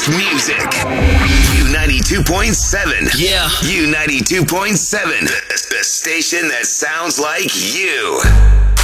best music. U92.7. Yeah. U92.7. The station that sounds like you.